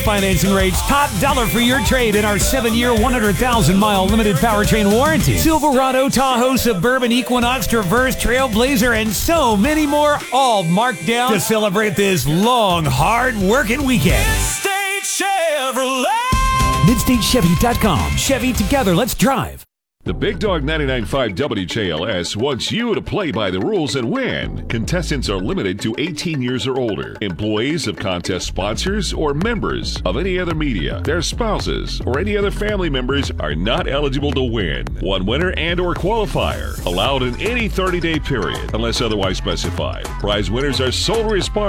financing rates, top dollar for your trade in our 7-year, 100,000-mile limited powertrain warranty. Silverado, Tahoe, Suburban, Equinox, Traverse, Trailblazer, and so many more, all marked down to celebrate this long, hard-working weekend. Midstate Chevrolet. MidstateChevy.com. Chevy, together, let's drive. The Big Dog 99.5 WJLS wants you to play by the rules and win. Contestants are limited to 18 years or older. Employees of contest sponsors or members of any other media, their spouses, or any other family members are not eligible to win. One winner and or qualifier allowed in any 30-day period unless otherwise specified. Prize winners are solely responsible